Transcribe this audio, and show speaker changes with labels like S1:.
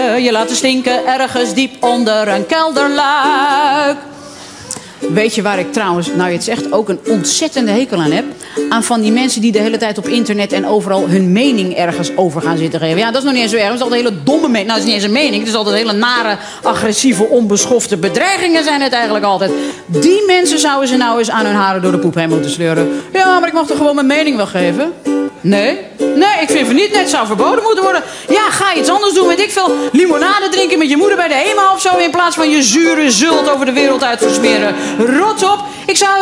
S1: je laten stinken ergens diep onder een kelderluik. Weet je waar ik trouwens, nou je het zegt, ook een ontzettende hekel aan heb? Aan van die mensen die de hele tijd op internet en overal hun mening ergens over gaan zitten geven. Ja, dat is nog niet eens zo erg. Dat is altijd een hele domme mening. Nou, dat is niet eens een mening. Het is altijd hele nare, agressieve, onbeschofte bedreigingen zijn het eigenlijk altijd. Die mensen zouden ze nou eens aan hun haren door de poep heen moeten sleuren. Ja, maar ik mag toch gewoon mijn mening wel geven? Nee? Nee, ik vind van niet. Net zou verboden moeten worden. Ja, ga iets anders doen. Weet ik veel. Limonade drinken met je moeder bij de HEMA of zo. In plaats van je zure zult over de wereld uit versmeren. Rot op. Ik zou